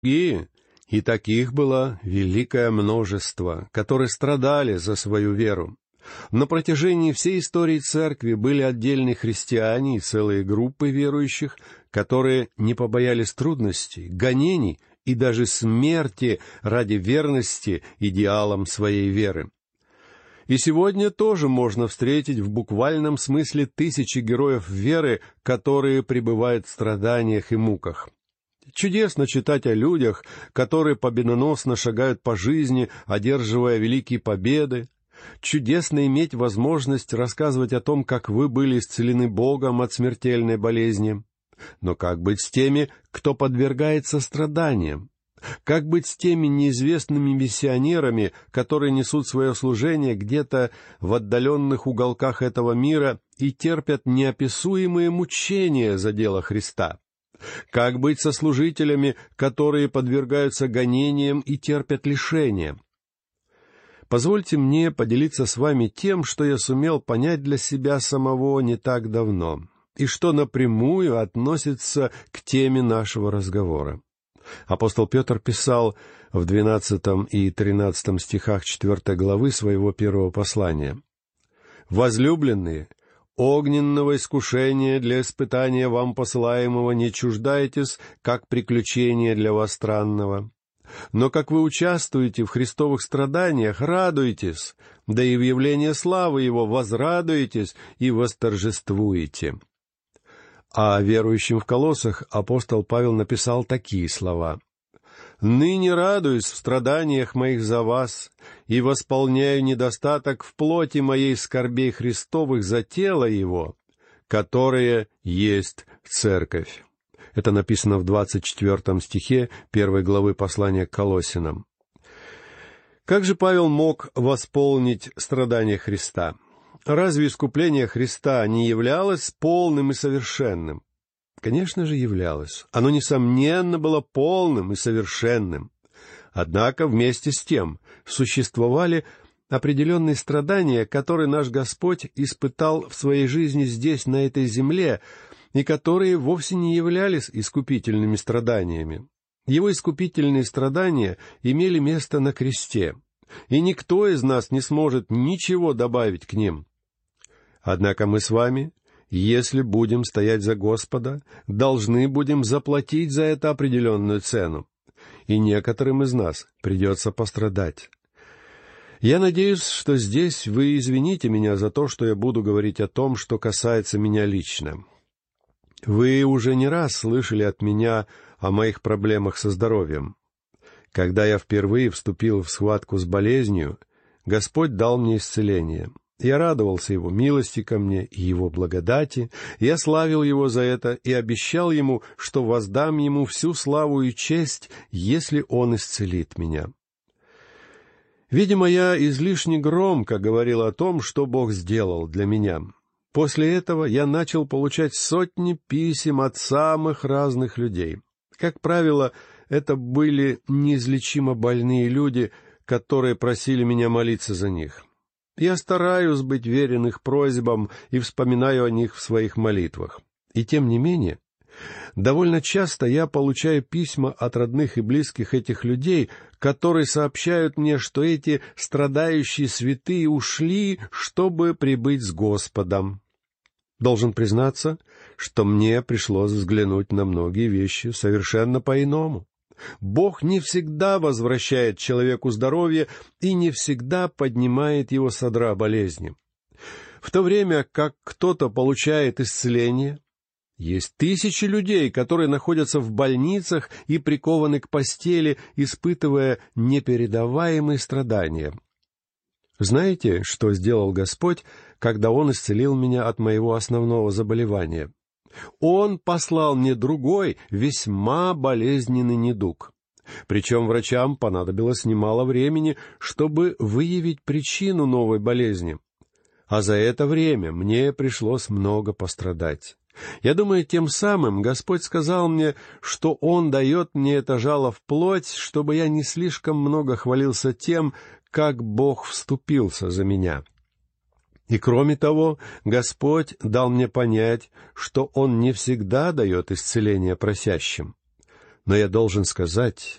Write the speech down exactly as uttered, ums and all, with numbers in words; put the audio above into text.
другие, и таких было великое множество, которые страдали за свою веру. На протяжении всей истории Церкви были отдельные христиане и целые группы верующих, которые не побоялись трудностей, гонений и даже смерти ради верности идеалам своей веры. И сегодня тоже можно встретить в буквальном смысле тысячи героев веры, которые пребывают в страданиях и муках. Чудесно читать о людях, которые победоносно шагают по жизни, одерживая великие победы. Чудесно иметь возможность рассказывать о том, как вы были исцелены Богом от смертельной болезни. Но как быть с теми, кто подвергается страданиям? Как быть с теми неизвестными миссионерами, которые несут свое служение где-то в отдаленных уголках этого мира и терпят неописуемые мучения за дело Христа? Как быть со служителями, которые подвергаются гонениям и терпят лишения? Позвольте мне поделиться с вами тем, что я сумел понять для себя самого не так давно, и что напрямую относится к теме нашего разговора. Апостол Петр писал в двенадцатом и тринадцатом стихах четвёртой главы своего первого послания: «Возлюбленные, огненного искушения для испытания вам посылаемого не чуждайтесь, как приключения для вас странного. Но как вы участвуете в христовых страданиях, радуйтесь, да и в явлении славы Его возрадуетесь и восторжествуете». А верующим в Колоссах апостол Павел написал такие слова: «Ныне радуюсь в страданиях моих за вас и восполняю недостаток в плоти моей скорбей Христовых за тело Его, которое есть Церковь». Это написано в двадцать четвёртом стихе первой главы послания к Колоссянам. Как же Павел мог восполнить страдания Христа? Разве искупление Христа не являлось полным и совершенным? Конечно же, являлось. Оно, несомненно, было полным и совершенным. Однако, вместе с тем, существовали определенные страдания, которые наш Господь испытал в своей жизни здесь, на этой земле, и которые вовсе не являлись искупительными страданиями. Его искупительные страдания имели место на кресте, и никто из нас не сможет ничего добавить к ним. Однако мы с вами, если будем стоять за Господа, должны будем заплатить за это определенную цену, и некоторым из нас придется пострадать. Я надеюсь, что здесь вы извините меня за то, что я буду говорить о том, что касается меня лично. Вы уже не раз слышали от меня о моих проблемах со здоровьем. Когда я впервые вступил в схватку с болезнью, Господь дал мне исцеление. Я радовался Его милости ко мне и Его благодати, я славил Его за это и обещал Ему, что воздам Ему всю славу и честь, если Он исцелит меня. Видимо, я излишне громко говорил о том, что Бог сделал для меня. После этого я начал получать сотни писем от самых разных людей. Как правило, это были неизлечимо больные люди, которые просили меня молиться за них. Я стараюсь быть верен их просьбам и вспоминаю о них в своих молитвах. И тем не менее, довольно часто я получаю письма от родных и близких этих людей, которые сообщают мне, что эти страдающие святые ушли, чтобы прибыть с Господом. Должен признаться, что мне пришлось взглянуть на многие вещи совершенно по-иному. Бог не всегда возвращает человеку здоровье и не всегда поднимает его с одра болезни. В то время как кто-то получает исцеление, есть тысячи людей, которые находятся в больницах и прикованы к постели, испытывая непередаваемые страдания. Знаете, что сделал Господь, когда Он исцелил меня от моего основного заболевания? Он послал мне другой, весьма болезненный недуг. Причем врачам понадобилось немало времени, чтобы выявить причину новой болезни. А за это время мне пришлось много пострадать. Я думаю, тем самым Господь сказал мне, что Он дает мне это жало в плоть, чтобы я не слишком много хвалился тем, как Бог вступился за меня. И кроме того, Господь дал мне понять, что Он не всегда дает исцеление просящим. Но я должен сказать,